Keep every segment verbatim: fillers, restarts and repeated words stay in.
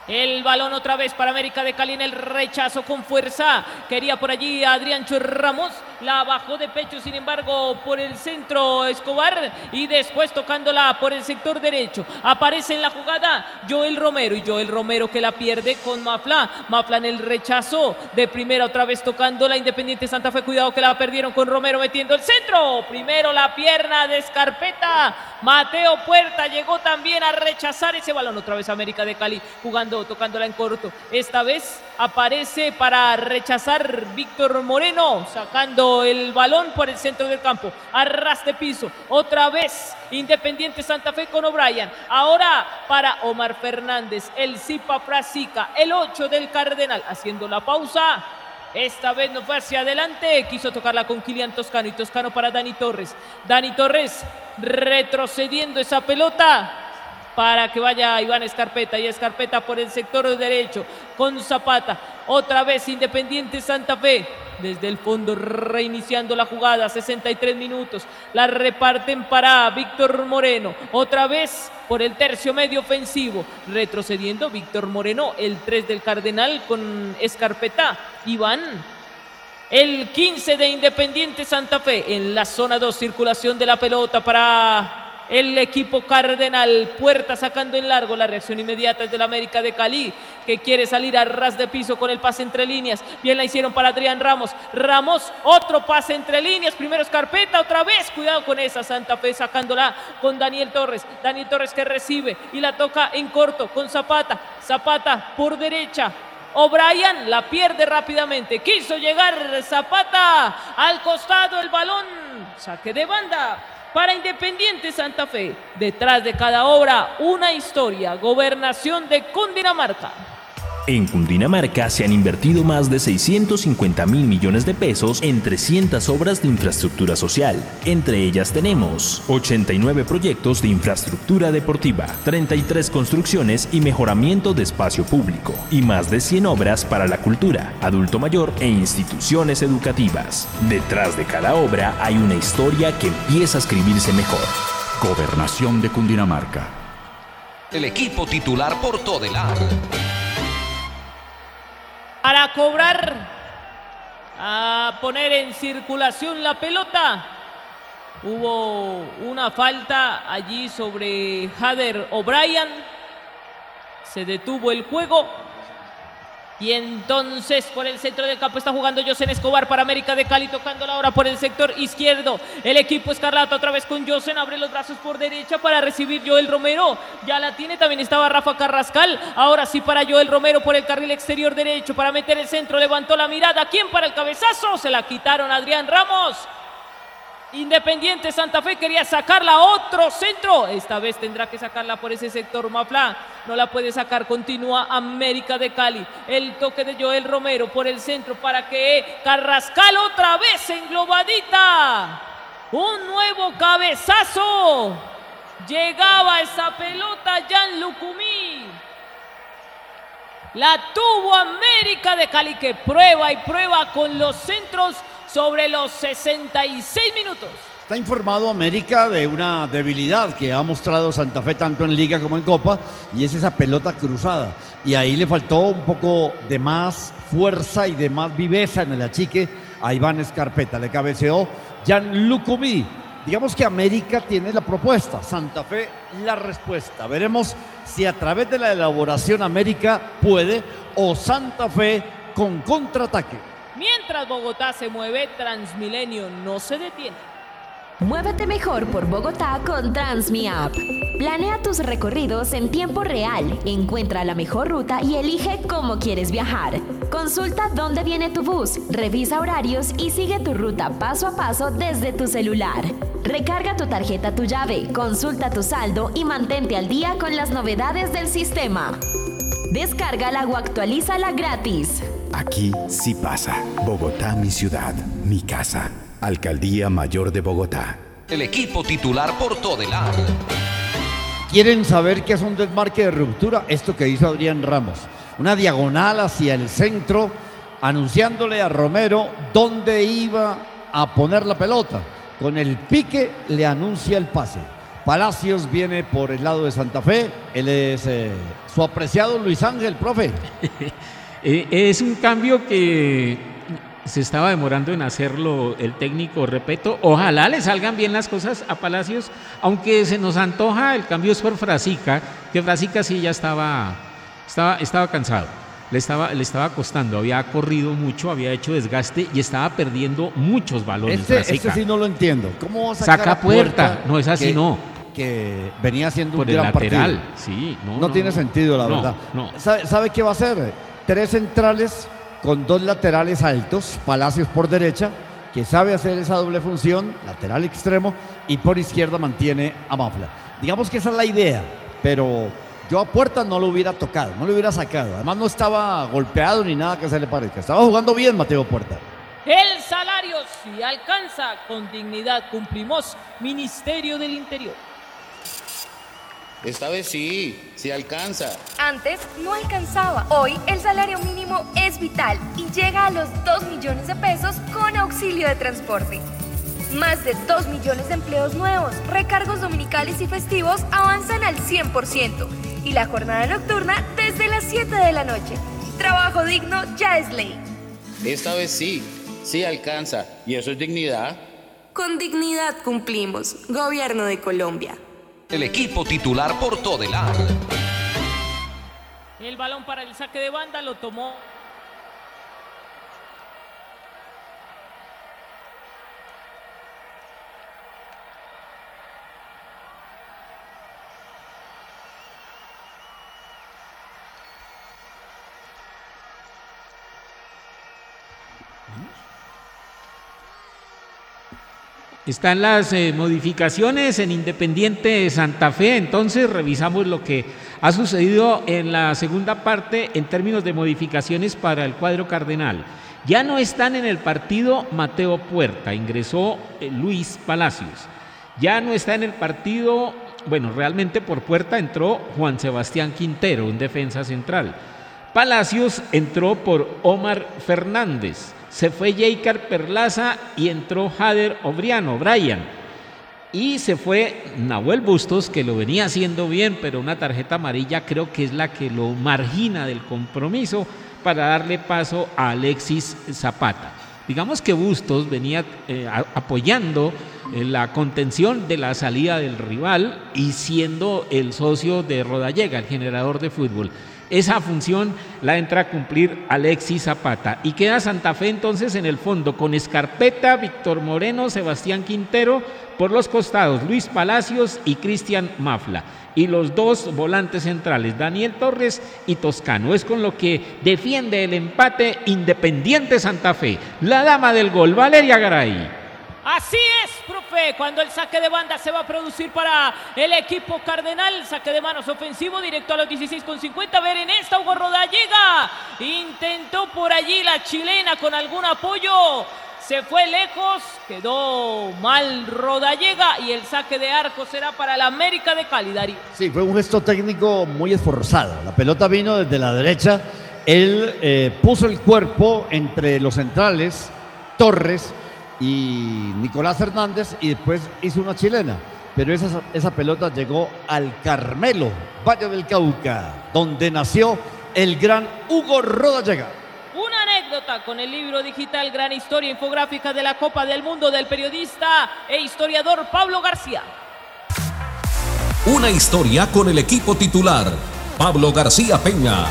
El balón otra vez para América de Cali en el rechazo con fuerza. Quería por allí a Adriancho Ramos. La bajó de pecho, sin embargo, por el centro Escobar. Y después tocándola por el sector derecho. Aparece en la jugada Joel Romero. Y Joel Romero que la pierde con Mafla. Mafla en el rechazo. De primera otra vez tocando la Independiente Santa Fe. Cuidado que la perdieron con Romero metiendo el centro. Primero la pierna de Scarpetta. Mateo Puerta llegó también a rechazar ese balón. Otra vez América de Cali jugando, tocándola en corto. Esta vez aparece para rechazar Víctor Moreno, sacando el balón por el centro del campo. A ras de piso. Otra vez Independiente Santa Fe con O'Brien. Ahora para Omar Fernández, el Zipa Frasica, el ocho del Cardenal, haciendo la pausa. Esta vez no fue hacia adelante, quiso tocarla con Kilian Toscano y Toscano para Dani Torres. Dani Torres retrocediendo esa pelota para que vaya Iván Scarpetta, y Scarpetta por el sector derecho con Zapata. Otra vez Independiente Santa Fe desde el fondo reiniciando la jugada. Sesenta y tres minutos, la reparten para Víctor Moreno, otra vez por el tercio medio ofensivo, retrocediendo Víctor Moreno, el tres del Cardenal con Scarpetta. Iván, el quince de Independiente Santa Fe en la zona dos, circulación de la pelota para el equipo Cardenal. Puerta sacando en largo, la reacción inmediata es del América de Cali, que quiere salir a ras de piso con el pase entre líneas. Bien la hicieron para Adrián Ramos. Ramos, otro pase entre líneas. Primero Scarpetta, otra vez. Cuidado con esa, Santa Fe sacándola con Daniel Torres. Daniel Torres que recibe y la toca en corto con Zapata. Zapata por derecha. O'Brien la pierde rápidamente. Quiso llegar Zapata al costado, el balón. Saque de banda para Independiente Santa Fe. Detrás de cada obra, una historia. Gobernación de Cundinamarca. En Cundinamarca se han invertido más de seiscientos cincuenta mil millones de pesos en trescientas obras de infraestructura social. Entre ellas tenemos ochenta y nueve proyectos de infraestructura deportiva, treinta y tres construcciones y mejoramiento de espacio público, y más de cien obras para la cultura, adulto mayor e instituciones educativas. Detrás de cada obra hay una historia que empieza a escribirse mejor. Gobernación de Cundinamarca. El equipo titular por Todelar. Para cobrar, a poner en circulación la pelota. Hubo una falta allí sobre Jader O'Brien. Se detuvo el juego. Y entonces por el centro del campo está jugando Yosen Escobar para América de Cali, tocándola ahora por el sector izquierdo. El equipo escarlata otra vez con Yosen, abre los brazos por derecha para recibir Joel Romero. Ya la tiene, también estaba Rafa Carrascal. Ahora sí para Joel Romero por el carril exterior derecho para meter el centro. Levantó la mirada. ¿Quién para el cabezazo? Se la quitaron a Adrián Ramos. Independiente Santa Fe quería sacarla a otro centro. Esta vez tendrá que sacarla por ese sector Mafla. No la puede sacar. Continúa América de Cali. El toque de Joel Romero por el centro para que Carrascal otra vez englobadita. Un nuevo cabezazo. Llegaba esa pelota Jan Lucumí. La tuvo América de Cali, que prueba y prueba con los centros sobre los sesenta y seis minutos. Está informado América de una debilidad que ha mostrado Santa Fe tanto en Liga como en Copa, y es esa pelota cruzada. Y ahí le faltó un poco de más fuerza y de más viveza en el achique a Iván Scarpetta. Le cabeceó Jan Lucumí. Digamos que América tiene la propuesta, Santa Fe la respuesta. Veremos si a través de la elaboración América puede, o Santa Fe con contraataque. Mientras Bogotá se mueve, Transmilenio no se detiene. Muévete mejor por Bogotá con Transmi App. Planea tus recorridos en tiempo real, encuentra la mejor ruta y elige cómo quieres viajar. Consulta dónde viene tu bus, revisa horarios y sigue tu ruta paso a paso desde tu celular. Recarga tu tarjeta Tu Llave, consulta tu saldo y mantente al día con las novedades del sistema. Descárgala o actualízala gratis. Aquí sí pasa. Bogotá, mi ciudad, mi casa. Alcaldía Mayor de Bogotá. El equipo titular por Todelar. ¿Quieren saber qué es un desmarque de ruptura? Esto que hizo Adrián Ramos. Una diagonal hacia el centro, anunciándole a Romero dónde iba a poner la pelota. Con el pique le anuncia el pase. Palacios viene por el lado de Santa Fe. Él es eh, su apreciado Luis Ángel, profe. Es un cambio que se estaba demorando en hacerlo el técnico Repeto. Ojalá le salgan bien las cosas a Palacios, aunque se nos antoja el cambio es por Frasica, que Frasica sí ya estaba, estaba, estaba cansado. Le estaba, le estaba costando, había corrido mucho, había hecho desgaste y estaba perdiendo muchos balones. Este, Frasica. este sí no lo entiendo. ¿Cómo va a sacar Saca a Puerta? Puerta, no es así, que, no. Que venía haciendo Por un el gran lateral, partido. sí. No, No, no tiene no. sentido, la No, verdad. no. ¿Sabe, ¿Sabe qué va a hacer? Tres centrales con dos laterales altos, Palacios por derecha, que sabe hacer esa doble función, lateral extremo, y por izquierda mantiene a Mafla. Digamos que esa es la idea, pero yo a Puerta no lo hubiera tocado, no lo hubiera sacado. Además no estaba golpeado ni nada que se le parezca. Estaba jugando bien Mateo Puerta. El salario si alcanza, con dignidad cumplimos. Ministerio del Interior. Esta vez sí, sí alcanza. Antes no alcanzaba. Hoy el salario mínimo es vital y llega a los dos millones de pesos con auxilio de transporte. Más de dos millones de empleos nuevos, recargos dominicales y festivos avanzan al cien por ciento y la jornada nocturna desde las siete de la noche. Trabajo digno ya es ley. Esta vez sí, sí alcanza. ¿Y eso es dignidad? Con dignidad cumplimos. Gobierno de Colombia. El equipo titular por Todelar. El balón para el saque de banda lo tomó. Están las eh, modificaciones en Independiente Santa Fe, entonces revisamos lo que ha sucedido en la segunda parte en términos de modificaciones para el cuadro cardenal. Ya no están en el partido Mateo Puerta, ingresó eh, Luis Palacios. Ya no está en el partido, bueno, realmente por Puerta entró Juan Sebastián Quintero, un defensa central. Palacios entró por Omar Fernández. Se fue Jeicar Perlaza y entró Jader Obriano, Brian. Y se fue Nahuel Bustos, que lo venía haciendo bien, pero una tarjeta amarilla creo que es la que lo margina del compromiso para darle paso a Alexis Zapata. Digamos que Bustos venía eh, a, apoyando eh, la contención de la salida del rival y siendo el socio de Rodallega, el generador de fútbol. Esa función la entra a cumplir Alexis Zapata y queda Santa Fe entonces en el fondo con Escarpeta, Víctor Moreno, Sebastián Quintero, por los costados Luis Palacios y Cristian Mafla, y los dos volantes centrales Daniel Torres y Toscano. Es con lo que defiende el empate Independiente Santa Fe, la dama del gol Valeria Garay. Así es, profe, cuando el saque de banda se va a producir para el equipo cardenal, saque de manos ofensivo directo a los dieciséis con cincuenta, ver en esta Hugo Rodallega, intentó por allí la chilena con algún apoyo, se fue lejos, quedó mal Rodallega y el saque de arco será para el América de Cali, Darío. Sí, fue un gesto técnico muy esforzado, la pelota vino desde la derecha, él eh, puso el cuerpo entre los centrales, Torres y Nicolás Hernández, y después hizo una chilena, pero esa, esa pelota llegó al Carmelo, Valle del Cauca, donde nació el gran Hugo Rodallega. Una anécdota con el libro digital Gran Historia Infográfica de la Copa del Mundo del periodista e historiador Pablo García. Una historia con el equipo titular, Pablo García Peña.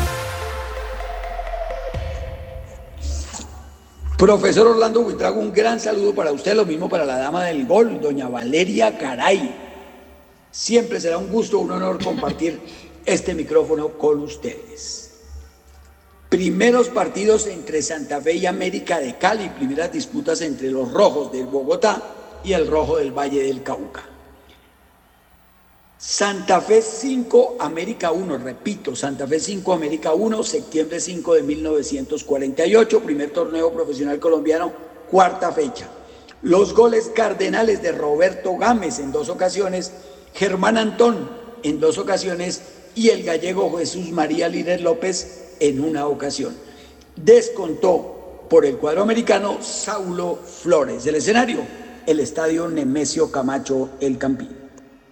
Profesor Orlando Buitrago, un gran saludo para usted, lo mismo para la dama del gol, doña Valeria Garay. Siempre será un gusto, un honor compartir este micrófono con ustedes. Primeros partidos entre Santa Fe y América de Cali, primeras disputas entre los rojos del Bogotá y el rojo del Valle del Cauca. Santa Fe cinco, América uno, repito, Santa Fe cinco, América uno, septiembre cinco de mil novecientos cuarenta y ocho, primer torneo profesional colombiano, cuarta fecha. Los goles cardenales de Roberto Gámez en dos ocasiones, Germán Antón en dos ocasiones y el gallego Jesús María Línez López en una ocasión. Descontó por el cuadro americano Saulo Flores. El escenario, el estadio Nemesio Camacho El Campín.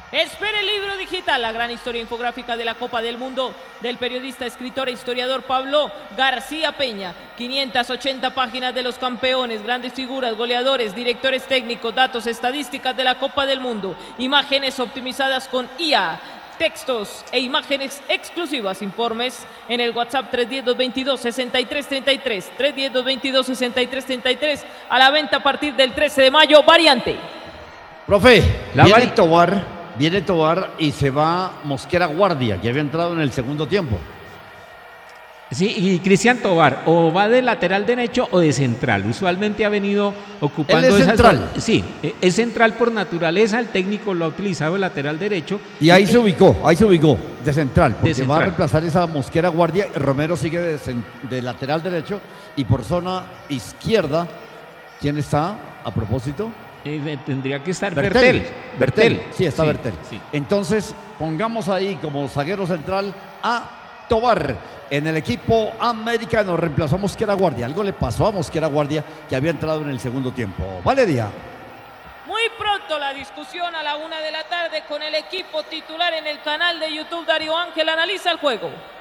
Espere el libro digital, la gran historia infográfica de la Copa del Mundo del periodista, escritor e historiador Pablo García Peña. quinientas ochenta páginas de los campeones, grandes figuras, goleadores, directores técnicos, datos, estadísticas de la Copa del Mundo, imágenes optimizadas con I A, textos e imágenes exclusivas, informes en el WhatsApp tres uno cero, dos veintidós, sesenta y tres treinta y tres, tres uno cero, dos veintidós, sesenta y tres treinta y tres, a la venta a partir del trece de mayo, variante. Profe, La viene vari- Tobar, viene Tobar y se va Mosquera Guardia, que había entrado en el segundo tiempo. Sí, y Cristian Tobar, o va de lateral derecho o de central. Usualmente ha venido ocupando Él es esas central. dos- Sí, e- es central por naturaleza. El técnico lo ha utilizado de lateral derecho. Y ahí se ubicó, ahí se ubicó, de central, porque va a central. reemplazar esa Mosquera Guardia. Romero sigue de, cen- de lateral derecho y por zona izquierda, ¿quién está a propósito? Eh, tendría que estar Bertel. Bertel. Bertel, sí, está Sí, Bertel. sí. Entonces, pongamos ahí como zaguero central a Tobar en el equipo americano. Reemplazó a Mosquera Guardia. Algo le pasó a Mosquera Guardia que había entrado en el segundo tiempo. Valeria. Muy pronto la discusión a la una de la tarde con el equipo titular en el canal de YouTube. Darío Ángel analiza el juego.